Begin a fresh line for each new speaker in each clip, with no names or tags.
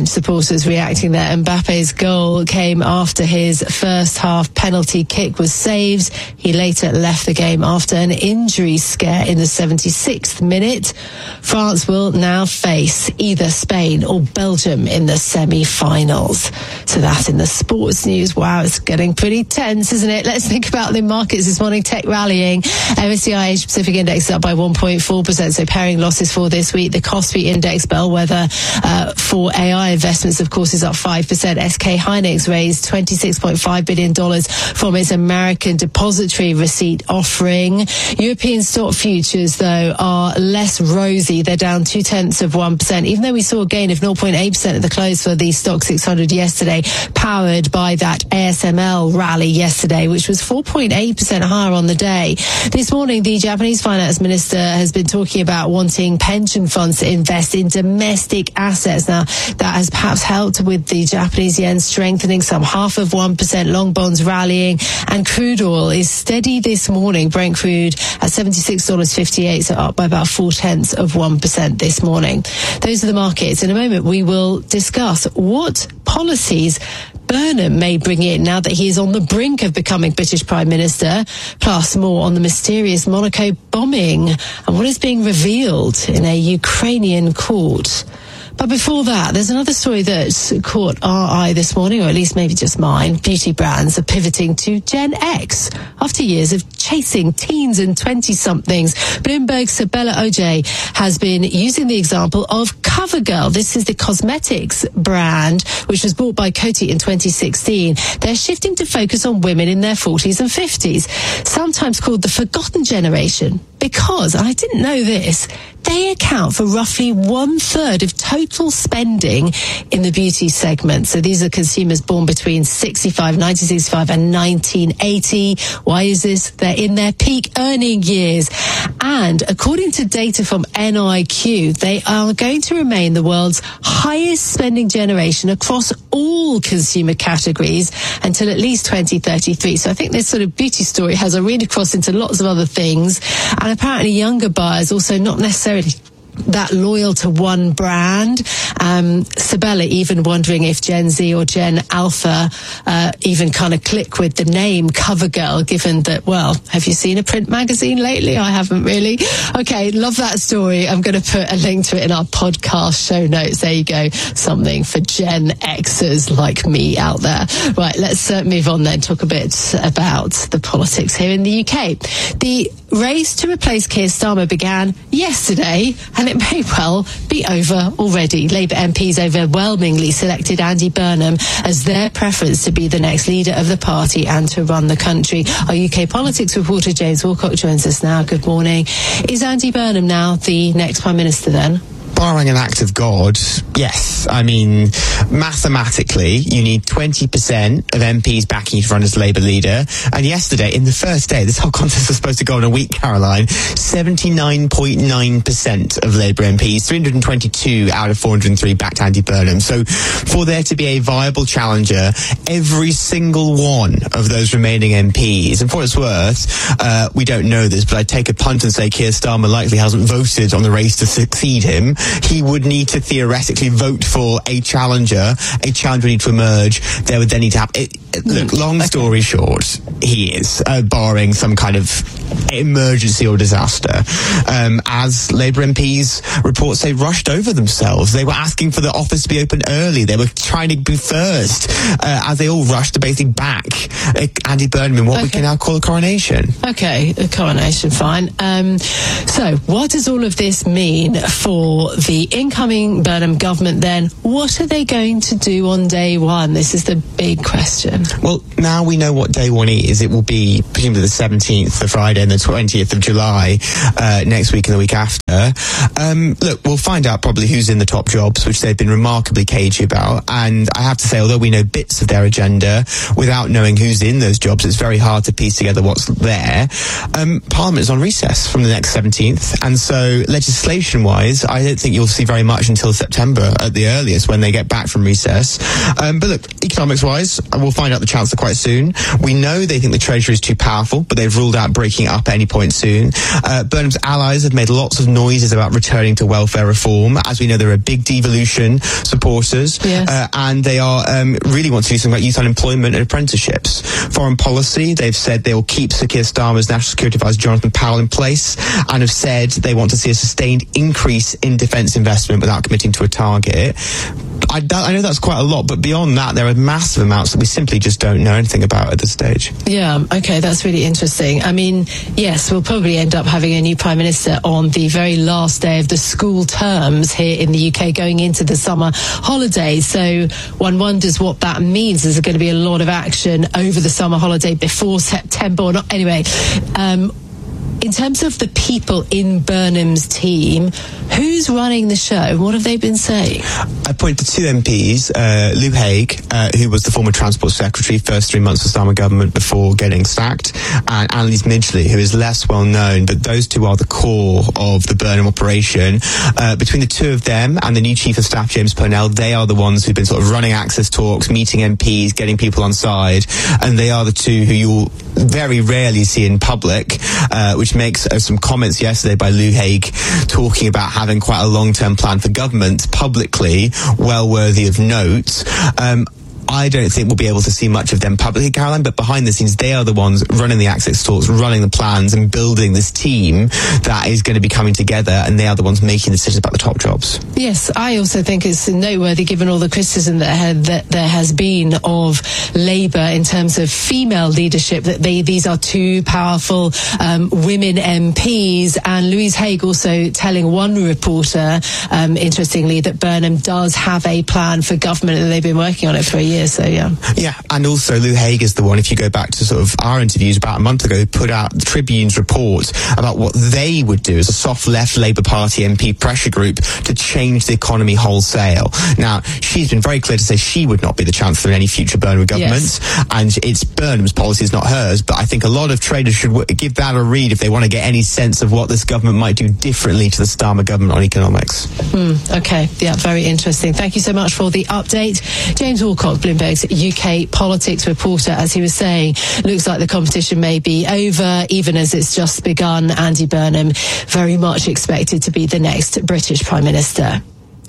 supporters reacting there. Mbappe's goal came after his first half penalty kick was saved. He later left the game after an injury scare in the 76th minute. France will now face either Spain or Belgium in the semi-finals. So that in the sports news. Wow, it's getting pretty tense, isn't it? Let's think about the markets this morning. Tech rallying. MSCI Asia Pacific Index is up by 1.4%. So pairing losses for this week. The Kospi Index bellwether for AI investments, of course, is up 5%. SK Hynix raised $26.5 billion from its American depository receipt offering. European stock futures, though, are less rosy. They're down 0.2%, even though we saw a gain of 0.8% at the close for the Stock 600 yesterday, powered by that ASML rally yesterday, which was 4.8% higher on the day. This morning, the Japanese finance minister has been talking about wanting pension funds to invest in domestic assets. Now, that has perhaps helped with the Japanese yen strengthening, some 0.5%, long bonds rallying, and crude oil is steady this morning. Brent crude at $76.58, so up by about 0.4% this morning. Those are the markets. In a moment, we will discuss what policies Burnham may bring in now that he is on the brink of becoming British Prime Minister, plus more on the mysterious Monaco bombing and what is being revealed in a Ukrainian court. But before that, there's another story that's caught our eye this morning, or at least maybe just mine. Beauty brands are pivoting to Gen X after years of chasing teens and 20-somethings. Bloomberg's Sabella Oj has been using the example of CoverGirl. This is the cosmetics brand, which was bought by Coty in 2016. They're shifting to focus on women in their 40s and 50s, sometimes called the forgotten generation, because, and I didn't know this, they account for roughly 1/3 of total spending in the beauty segment. So these are consumers born between 1965 and 1980. Why is this? They're in their peak earning years. And according to data from NIQ, they are going to remain the world's highest spending generation across all consumer categories until at least 2033. So I think this sort of beauty story has a read across into lots of other things. And apparently younger buyers also not necessarily that loyal to one brand. Sabella even wondering if Gen Z or Gen Alpha even kind of click with the name CoverGirl, given that, well, have you seen a print magazine lately? I haven't really. Okay, love that story. I'm going to put a link to it in our podcast show notes. There you go. Something for Gen Xers like me out there. Right, let's move on then, talk a bit about the politics here in the UK. The race to replace Keir Starmer began yesterday, and it may well be over already. Labour MPs overwhelmingly selected Andy Burnham as their preference to be the next leader of the party and to run the country. Our UK politics reporter James Wilcock joins us now. Good morning. Is Andy Burnham now the next Prime Minister then?
Barring an act of God, yes. I mean, mathematically, you need 20% of MPs backing you to run as Labour leader. And yesterday, in the first day, this whole contest was supposed to go on a week, Caroline, 79.9% of Labour MPs, 322 out of 403 backed Andy Burnham. So for there to be a viable challenger, every single one of those remaining MPs, and for what it's worth, we don't know this, but I'd take a punt and say Keir Starmer likely hasn't voted on the race to succeed him. He would need to theoretically vote for a challenger would need to emerge. There would then need to have look, long story short, he is, barring some kind of emergency or disaster. As Labour MPs reports say rushed over themselves. They were asking for the office to be open early. They were trying to be first, as they all rushed to basically back Andy Burnham in what we can now call a coronation.
Okay, a coronation, fine. So what does all of this mean for the incoming Burnham government then? What are they going to do on day one? This is the big question.
Well, now we know what day one is. It will be presumably the 17th, the Friday, and the 20th of July next week and the week after. Look, we'll find out probably who's in the top jobs, which they've been remarkably cagey about. And I have to say, although we know bits of their agenda, without knowing who's in those jobs, it's very hard to piece together what's there. Parliament is on recess from the next 17th. And so legislation-wise, I don't think you'll see very much until September at the earliest when they get back from recess. But look, economics-wise, we'll find out the Chancellor quite soon. We know they think the Treasury is too powerful, but they've ruled out breaking up at any point soon. Burnham's allies have made lots of noises about returning to welfare reform. As we know, there are big devolution supporters, and they are really want to do something about youth unemployment and apprenticeships. Foreign policy, they've said they will keep Sir Keir Starmer's National Security Advisor Jonathan Powell in place, and have said they want to see a sustained increase in defence investment without committing to a target. I know that's quite a lot, but beyond that, there are massive amounts that we simply just don't know anything about at this stage.
Yeah, okay, that's really interesting. I mean, yes, we'll probably end up having a new Prime Minister on the very last day of the school terms here in the UK going into the summer holidays. So one wonders what that means. Is there going to be a lot of action over the summer holiday before September or not? Anyway, in terms of the people in Burnham's team, who's running the show? What have they been saying?
I point to two MPs, Lou Haig, who was the former Transport Secretary, first 3 months of Starmer government before getting sacked, and Annalise Midgley, who is less well known, but those two are the core of the Burnham operation. Between the two of them and the new Chief of Staff, James Purnell, they are the ones who've been sort of running access talks, meeting MPs, getting people on side, and they are the two who you'll very rarely see in public, which makes some comments yesterday by Lou Haig talking about having quite a long-term plan for government publicly well worthy of note. I don't think we'll be able to see much of them publicly, Caroline, but behind the scenes, they are the ones running the access talks, running the plans and building this team that is going to be coming together, and they are the ones making decisions about the top jobs.
Yes, I also think it's noteworthy, given all the criticism that there has been of Labour in terms of female leadership, that these are two powerful women MPs, and Louise Haig also telling one reporter, interestingly, that Burnham does have a plan for government, and they've been working on it for a year. So yeah,
and also Lou Haig is the one, if you go back to sort of our interviews about a month ago, put out the Tribune's report about what they would do as a soft left Labour Party MP pressure group to change the economy wholesale. Now, she's been very clear to say she would not be the Chancellor in any future Burnham government, and it's Burnham's policies, not hers, but I think a lot of traders should give that a read if they want to get any sense of what this government might do differently to the Starmer government on economics.
Okay, yeah, very interesting. Thank you so much for the update. James Walcott, Bloomberg's UK politics reporter, as he was saying, looks like the competition may be over, even as it's just begun. Andy Burnham very much expected to be the next British Prime Minister.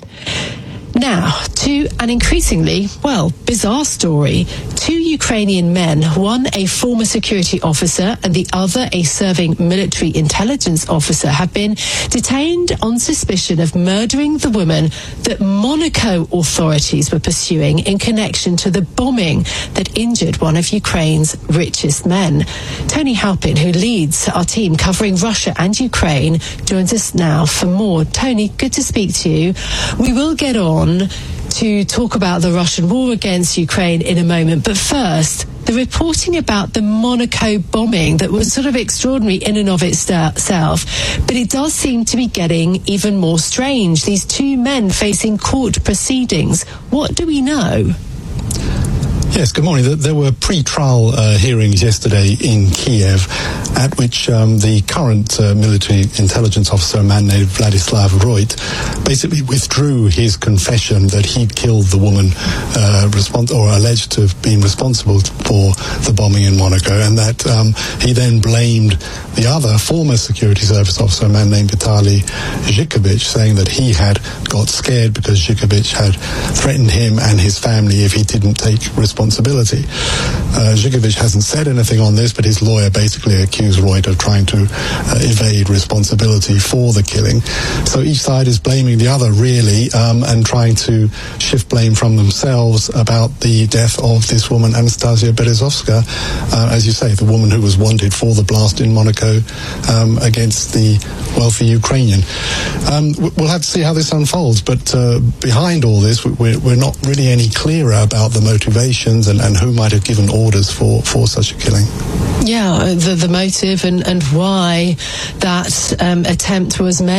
Now, to an increasingly, bizarre story. Two Ukrainian men, one a former security officer and the other a serving military intelligence officer, have been detained on suspicion of murdering the woman that Monaco authorities were pursuing in connection to the bombing that injured one of Ukraine's richest men. Tony Halpin, who leads our team covering Russia and Ukraine, joins us now for more. Tony, good to speak to you. We will get on to talk about the Russian war against Ukraine in a moment, but first, the reporting about the Monaco bombing that was sort of extraordinary in and of itself, but it does seem to be getting even more strange. These two men facing court proceedings. What do we know?
Yes, good morning. There were pre-trial hearings yesterday in Kiev at which the current military intelligence officer, a man named Vladislav Roit, basically withdrew his confession that he'd killed the woman alleged to have been responsible for the bombing in Monaco, and that he then blamed the other former security service officer, a man named Vitaly Zhikovich, saying that he had got scared because Zhikovich had threatened him and his family if he didn't take responsibility. Zhikovich hasn't said anything on this, but his lawyer basically accused Roit of trying to evade responsibility for the killing. So each side is blaming the other, really, and trying to shift blame from themselves about the death of this woman, Anastasia Berezovska, as you say, the woman who was wanted for the blast in Monaco against the wealthy Ukrainian. We'll have to see how this unfolds, but behind all this, we're not really any clearer about the motivations and who might have given orders for such a killing.
Yeah, the motive and why that attempt was made.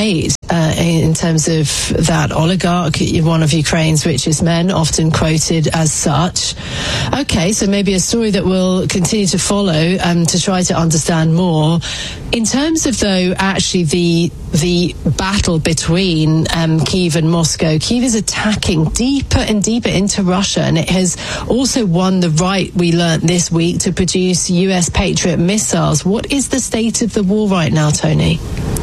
in terms of that oligarch, one of Ukraine's richest men, often quoted as such. Okay, so maybe a story that we'll continue to follow to try to understand more. In terms of, though, actually the battle between Kyiv and Moscow, Kyiv is attacking deeper and deeper into Russia, and it has also won the right, we learnt this week, to produce US Patriot missiles. What is the state of the war right now, Tony?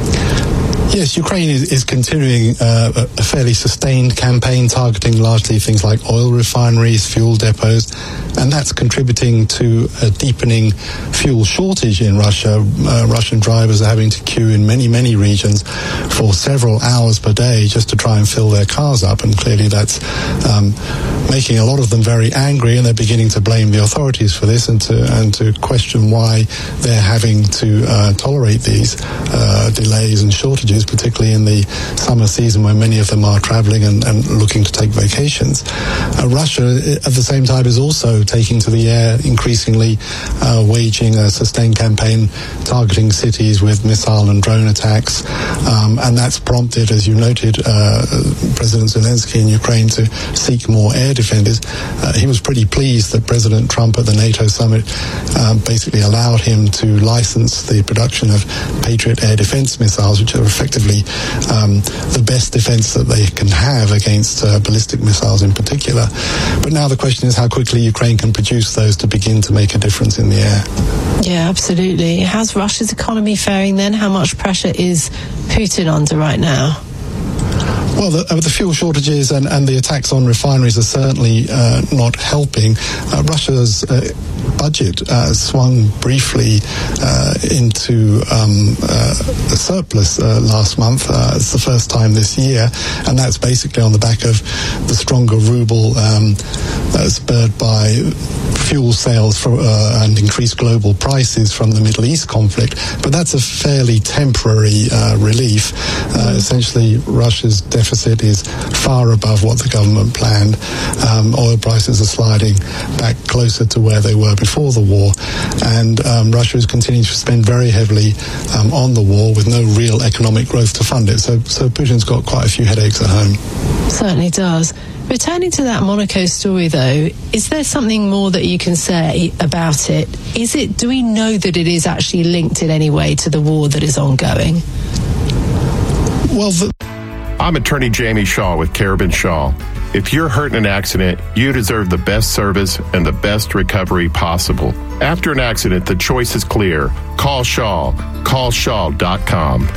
Yes, Ukraine is continuing a fairly sustained campaign targeting largely things like oil refineries, fuel depots, and that's contributing to a deepening fuel shortage in Russia. Russian drivers are having to queue in many, many regions for several hours per day just to try and fill their cars up, and clearly that's making a lot of them very angry, and they're beginning to blame the authorities for this and to question why they're having to tolerate these delays and shortages, particularly in the summer season when many of them are traveling and looking to take vacations. Russia, at the same time, is also taking to the air, increasingly waging a sustained campaign targeting cities with missile and drone attacks. And that's prompted, as you noted, President Zelensky in Ukraine to seek more air defenders. He was pretty pleased that President Trump at the NATO summit basically allowed him to license the production of Patriot air defense missiles, which are effectively the best defense that they can have against ballistic missiles in particular. But now the question is how quickly Ukraine can produce those to begin to make a difference in the air.
Yeah, absolutely. How's Russia's economy faring then? How much pressure is Putin under right now?
Well, the fuel shortages and the attacks on refineries are certainly not helping. Russia's budget swung briefly into a surplus last month. It's the first time this year, and that's basically on the back of the stronger ruble spurred by fuel sales and increased global prices from the Middle East conflict. But that's a fairly temporary relief. Essentially, Russia's deficit is far above what the government planned. Oil prices are sliding back closer to where they were before the war, and Russia is continuing to spend very heavily on the war with no real economic growth to fund it. So Putin's got quite a few headaches at home.
Certainly does. Returning to that Monaco story, though, is there something more that you can say about it? Do we know that it is actually linked in any way to the war that is ongoing?
Well,
I'm attorney Jamie Shaw with Carabin Shaw. If you're hurt in an accident, you deserve the best service and the best recovery possible. After an accident, the choice is clear. Call Shaw. CallShaw.com.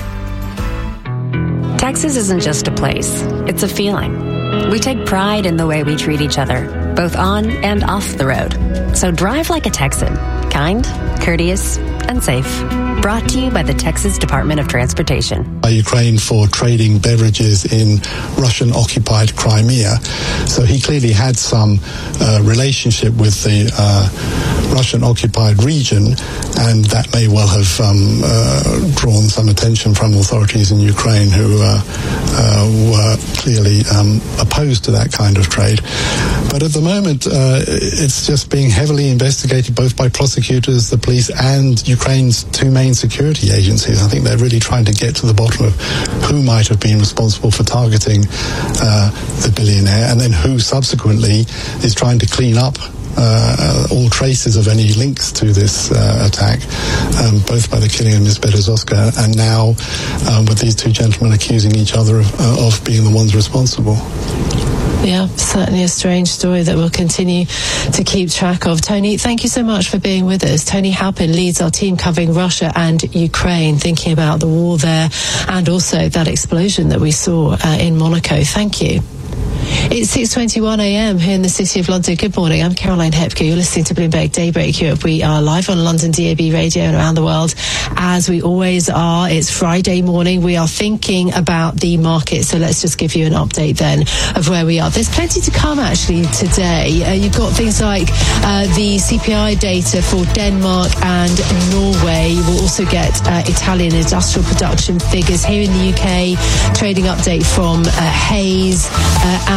Texas isn't just a place, it's a feeling. We take pride in the way we treat each other, both on and off the road. So drive like a Texan, kind, courteous, and safe. Brought to you by the Texas Department of Transportation.
Ukraine for trading beverages in Russian-occupied Crimea. So he clearly had some relationship with the Russian-occupied region, and that may well have drawn some attention from authorities in Ukraine who were clearly opposed to that kind of trade. But at the moment, it's just being heavily investigated both by prosecutors, the police, and Ukraine's two main security agencies. I think they're really trying to get to the bottom of who might have been responsible for targeting the billionaire, and then who subsequently is trying to clean up all traces of any links to this attack, both by the killing of Ms. Berezovska and now with these two gentlemen accusing each other of being the ones responsible.
Yeah, certainly a strange story that we'll continue to keep track of. Tony, thank you so much for being with us. Tony Halpin leads our team covering Russia and Ukraine, thinking about the war there and also that explosion that we saw in Monaco. Thank you. It's 6:21 a.m. here in the City of London. Good morning. I'm Caroline Hepker. You're listening to Bloomberg Daybreak Europe. We are live on London DAB radio and around the world, as we always are. It's Friday morning. We are thinking about the market, so let's just give you an update then of where we are. There's plenty to come actually today. You've got things like the CPI data for Denmark and Norway. We'll also get Italian industrial production figures here in the UK. Trading update from Hayes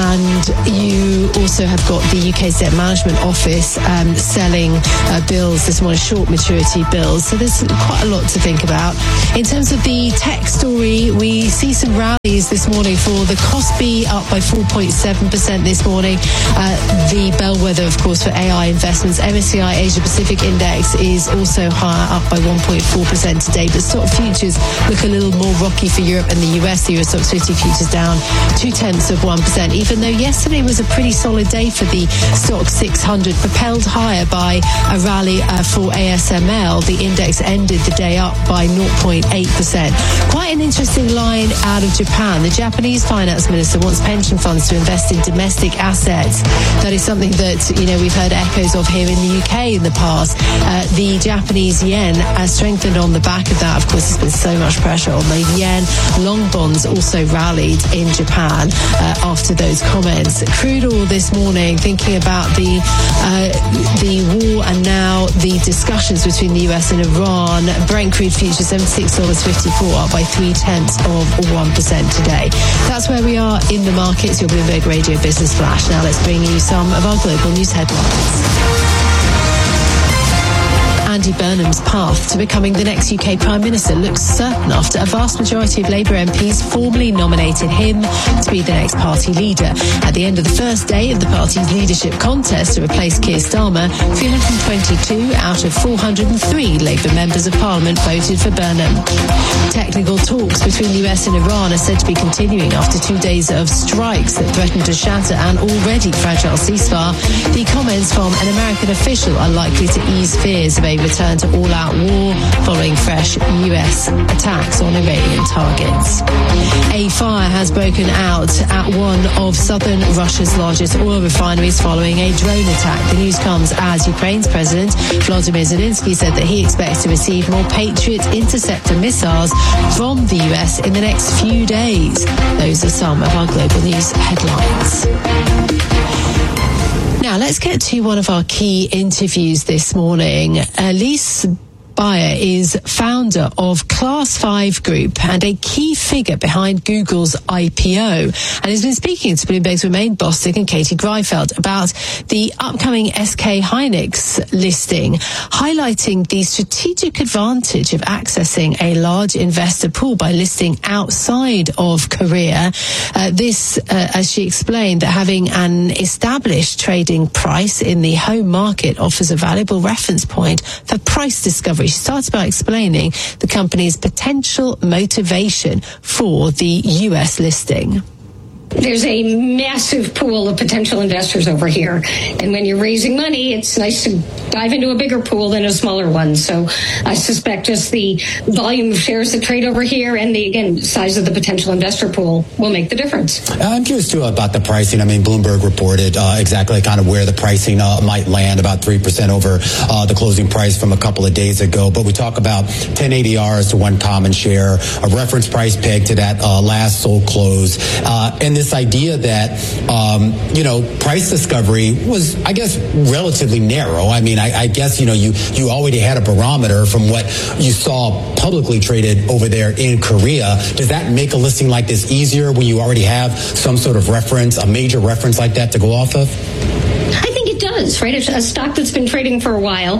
and you also have got the UK's Debt Management Office selling bills this morning, short maturity bills. So there's quite a lot to think about. In terms of the tech story, we see some rallies this morning for the Kospi up by 4.7% this morning. The bellwether, of course, for AI investments. MSCI Asia Pacific Index is also higher, up by 1.4% today. But stock futures look a little more rocky for Europe and the US. The Euro Stoxx 50 futures down 0.2%, even though yesterday was a pretty solid day for the Stoxx 600, propelled higher by a rally for ASML. The index ended the day up by 0.8%. Quite an interesting line out of Japan. The Japanese finance minister wants pension funds to invest in domestic assets. That is something that, we've heard echoes of here in the UK in the past. The Japanese yen has strengthened on the back of that. Of course, there's been so much pressure on the yen. Long bonds also rallied in Japan after those comments. Crude oil this morning, thinking about the war and now the discussions between the US and Iran. Brent crude futures $76.54, up by 0.3% today. That's where we are in the markets. Your Bloomberg Radio Business Flash. Now let's bring you some of our global news headlines. Andy Burnham's path to becoming the next UK Prime Minister looks certain after a vast majority of Labour MPs formally nominated him to be the next party leader. At the end of the first day of the party's leadership contest to replace Keir Starmer, 322 out of 403 Labour members of Parliament voted for Burnham. Technical talks between the US and Iran are said to be continuing after 2 days of strikes that threaten to shatter an already fragile ceasefire. The comments from an American official are likely to ease fears of a return to all-out war following fresh US attacks on Iranian targets. A fire has broken out at one of southern Russia's largest oil refineries following a drone attack. The news comes as Ukraine's President Volodymyr Zelensky said that he expects to receive more Patriot interceptor missiles from the US in the next few days. Those are some of our global news headlines. Now, let's get to one of our key interviews this morning. Elise Bayer is founder of Class 5 Group and a key figure behind Google's IPO, and has been speaking to Bloomberg's Romain Bostic and Katie Greifeld about the upcoming SK Hynix listing, highlighting the strategic advantage of accessing a large investor pool by listing outside of Korea. As she explained, that having an established trading price in the home market offers a valuable reference point for price discovery. She starts by explaining the company's potential motivation for the US listing.
There's a massive pool of potential investors over here. And when you're raising money, it's nice to dive into a bigger pool than a smaller one. So I suspect just the volume of shares that trade over here and the size of the potential investor pool will make the difference.
I'm curious, too, about the pricing. I mean, Bloomberg reported exactly kind of where the pricing might land, about 3% over the closing price from a couple of days ago. But we talk about 10 ADRs to one common share, a reference price pegged to that last sold close. And this idea that, price discovery was, I guess, relatively narrow. I mean, I guess, you already had a barometer from what you saw publicly traded over there in Korea. Does that make a listing like this easier when you already have some sort of reference, a major reference like that to go off of?
I think it does, right? A stock that's been trading for a while,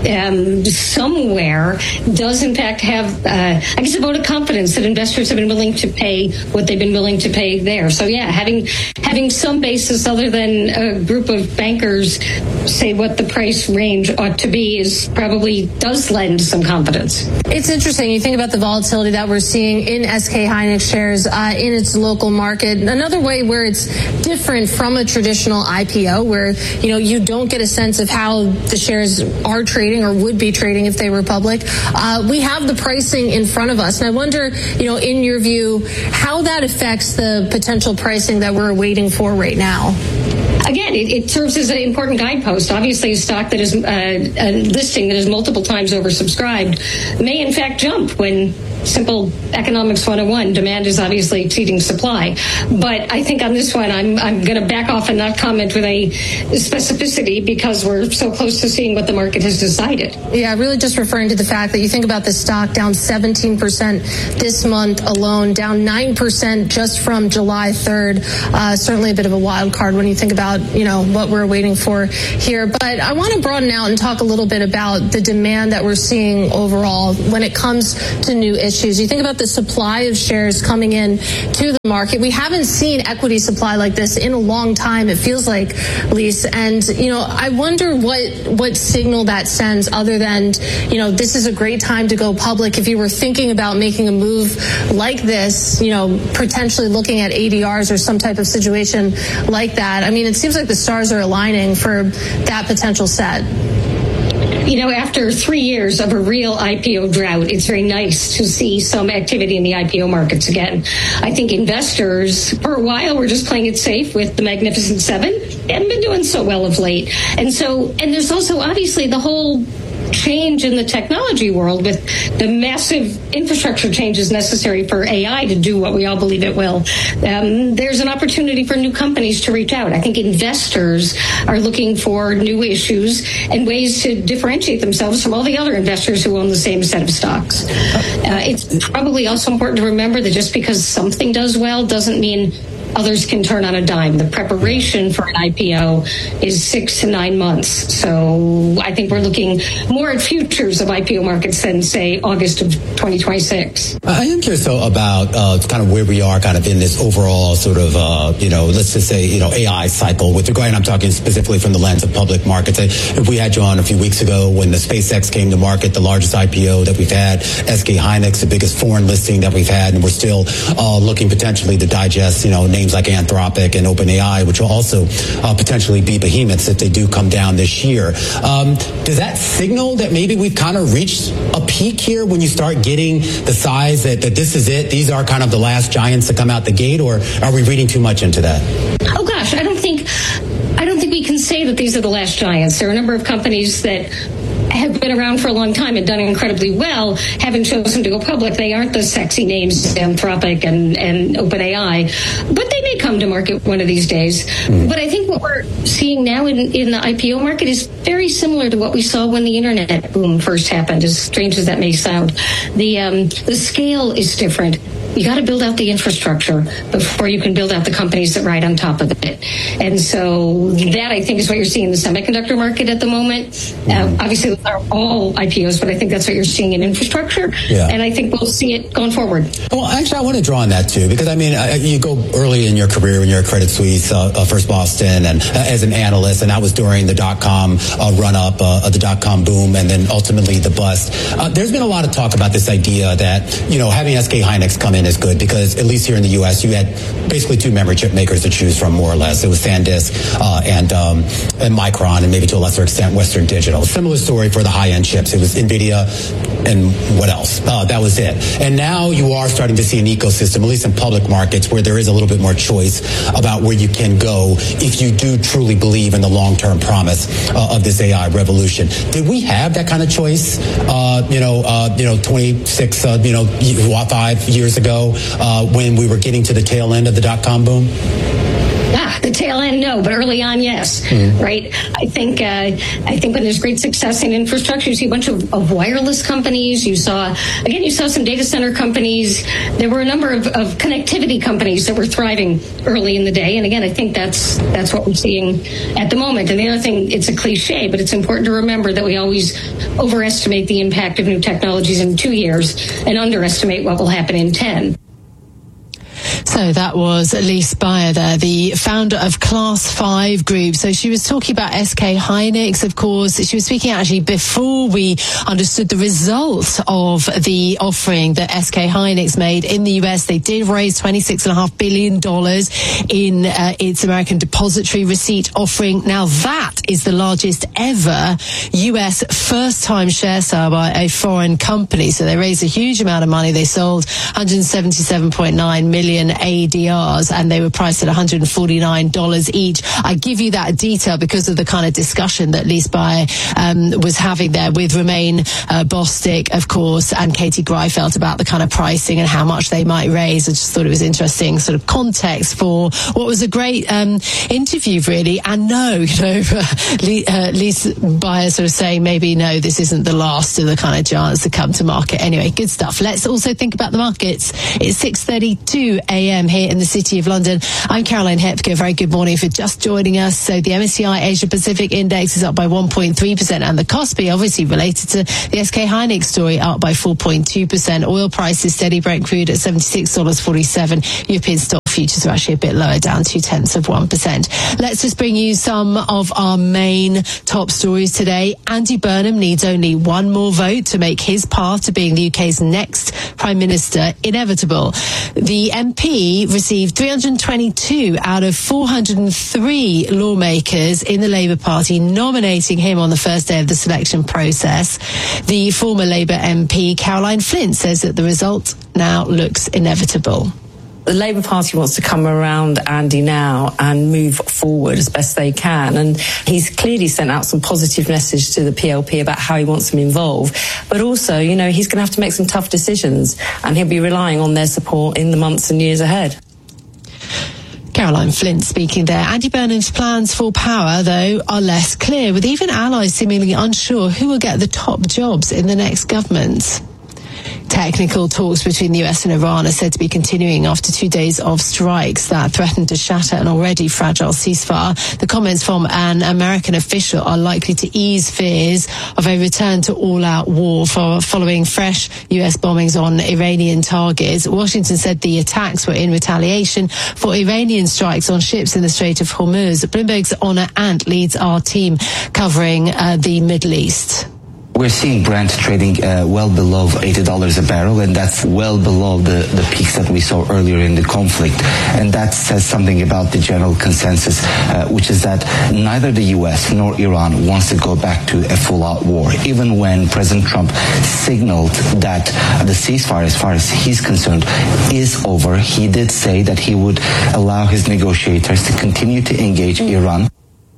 somewhere does in fact have, a vote of confidence that investors have been willing to pay what they've been willing to pay there. So yeah, having some basis other than a group of bankers say what the price range ought to be probably does lend some confidence.
It's interesting. You think about the volatility that we're seeing in SK Hynix shares in its local market. Another way where it's different from a traditional IPO, where you don't get a sense of how the shares are trading or would be trading if they were public. We have the pricing in front of us, and I wonder, in your view, how that affects the potential pricing that we're waiting for right now.
Again, it serves as an important guidepost. Obviously, a stock that is a listing that is multiple times oversubscribed may in fact jump when simple economics 101. Demand is obviously exceeding supply. But I think on this one, I'm going to back off and not comment with a specificity because we're so close to seeing what the market has decided.
Yeah, really just referring to the fact that you think about the stock down 17% this month alone, down 9% just from July 3rd. Certainly a bit of a wild card when you think about, what we're waiting for here. But I want to broaden out and talk a little bit about the demand that we're seeing overall when it comes to new issues. You think about the supply of shares coming in to the market. We haven't seen equity supply like this in a long time, it feels like, Lise. And, I wonder what signal that sends other than, this is a great time to go public. If you were thinking about making a move like this, potentially looking at ADRs or some type of situation like that. I mean, it seems like the stars are aligning for that potential set.
After 3 years of a real IPO drought, it's very nice to see some activity in the IPO markets again. I think investors, for a while, were just playing it safe with the Magnificent Seven. They haven't been doing so well of late. And there's also obviously the whole change in the technology world with the massive infrastructure changes necessary for AI to do what we all believe it will. There's an opportunity for new companies to reach out. I think investors are looking for new issues and ways to differentiate themselves from all the other investors who own the same set of stocks. It's probably also important to remember that just because something does well doesn't mean others can turn on a dime. The preparation for an IPO is 6 to 9 months. So I think we're looking more at futures of IPO markets than, say, August of 2026.
I am curious, though, about kind of where we are kind of in this overall sort of, let's just say, AI cycle. With regard, and I'm talking specifically from the lens of public markets. If we had you on a few weeks ago when the SpaceX came to market, the largest IPO that we've had, SK Hynix, the biggest foreign listing that we've had, and we're still looking potentially to digest, names like Anthropic and OpenAI, which will also potentially be behemoths if they do come down this year. Does that signal that maybe we've kind of reached a peak here when you start getting the size that this is it? These are kind of the last giants to come out the gate, or are we reading too much into that?
Oh gosh, I don't think we can say that these are the last giants. There are a number of companies that have been around for a long time and done incredibly well, haven't chosen to go public. They aren't the sexy names, Anthropic and OpenAI, but they may come to market one of these days. But I think what we're seeing now in the IPO market is very similar to what we saw when the internet boom first happened, as strange as that may sound. The scale is different. You got to build out the infrastructure before you can build out the companies that ride on top of it. And so that, I think, is what you're seeing in the semiconductor market at the moment. Obviously, those are all IPOs, but I think that's what you're seeing in infrastructure. Yeah. And I think we'll see it going forward.
Well, actually, I want to draw on that, too, because, you go early in your career when you're at Credit Suisse, First Boston, and as an analyst, and that was during the dot-com run-up, the dot-com boom, and then ultimately the bust. There's been a lot of talk about this idea that, having SK Hynix come in is good because, at least here in the U.S., you had basically two memory chip makers to choose from, more or less. It was SanDisk and Micron, and maybe to a lesser extent Western Digital. Similar story for the high-end chips. It was NVIDIA and what else? That was it. And now you are starting to see an ecosystem, at least in public markets, where there is a little bit more choice about where you can go if you do truly believe in the long-term promise of this AI revolution. Did we have that kind of choice, 26, 5 years ago when we were getting to the tail end of the dot-com boom?
The tail end, no, but early on, yes. Right? I think when there's great success in infrastructure, you see a bunch of wireless companies. You saw some data center companies. There were a number of connectivity companies that were thriving early in the day. And again, I think that's what we're seeing at the moment. And the other thing, it's a cliche, but it's important to remember that we always overestimate the impact of new technologies in 2 years and underestimate what will happen in 10.
So that was Lise Buyer there, the founder of Class 5 Group. So she was talking about SK Hynix, of course. She was speaking actually before we understood the results of the offering that SK Hynix made in the US. They did raise $26.5 billion in its American Depository Receipt offering. Now that is the largest ever US first-time share sale by a foreign company. So they raised a huge amount of money. They sold 177.9 million ADRs, and they were priced at $149 each. I give you that detail because of the kind of discussion that Lise Buyer was having there with Romain Bostic, of course, and Katie Greifeld about the kind of pricing and how much they might raise. I just thought it was interesting sort of context for what was a great interview, really. And no, Lise Buyer sort of saying maybe no, this isn't the last of the kind of giants to come to market. Anyway, good stuff. Let's also think about the markets. It's 6:32 a.m. here in the City of London. I'm Caroline Hepker. Very good morning for just joining us. So the MSCI Asia Pacific Index is up by 1.3%, and the Kospi, obviously related to the SK Hynix story, up by 4.2%. Oil prices steady, Brent crude at $76.47. European stock futures are actually a bit lower, down 0.2%. Let's just bring you some of our main top stories today. Andy Burnham needs only one more vote to make his path to being the UK's next Prime Minister inevitable. The MP received 322 out of 403 lawmakers in the Labour Party nominating him on the first day of the selection process. The former Labour MP, Caroline Flint, says that the result now looks inevitable.
The Labour Party wants to come around Andy now and move forward as best they can. And he's clearly sent out some positive message to the PLP about how he wants them involved. But also, he's going to have to make some tough decisions, and he'll be relying on their support in the months and years ahead.
Caroline Flint speaking there. Andy Burnham's plans for power, though, are less clear, with even allies seemingly unsure who will get the top jobs in the next government. Technical talks between the US and Iran are said to be continuing after 2 days of strikes that threatened to shatter an already fragile ceasefire. The comments from an American official are likely to ease fears of a return to all-out war following fresh US bombings on Iranian targets. Washington said the attacks were in retaliation for Iranian strikes on ships in the Strait of Hormuz. Bloomberg's Honor Ant leads our team covering the Middle East.
We're seeing Brent trading well below $80 a barrel, and that's well below the peaks that we saw earlier in the conflict. And that says something about the general consensus, which is that neither the US nor Iran wants to go back to a full-out war. Even when President Trump signaled that the ceasefire, as far as he's concerned, is over, he did say that he would allow his negotiators to continue to engage Iran.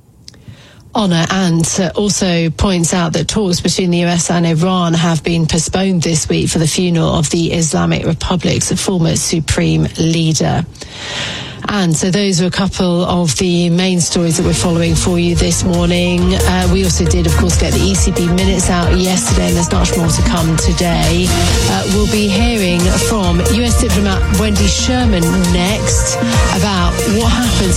Honor Ant also points out that talks between the US and Iran have been postponed this week for the funeral of the Islamic Republic's former supreme leader. And so those are a couple of the main stories that we're following for you this morning. We also did, of course, get the ECB minutes out yesterday, and there's much more to come today. We'll be hearing from US diplomat Wendy Sherman next about what happens